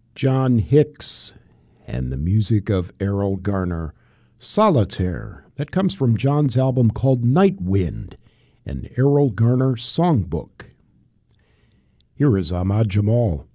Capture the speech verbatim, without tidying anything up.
John Hicks and the music of Errol Garner. Solitaire, that comes from John's album called Night Wind, an Errol Garner songbook. Here is Ahmad Jamal.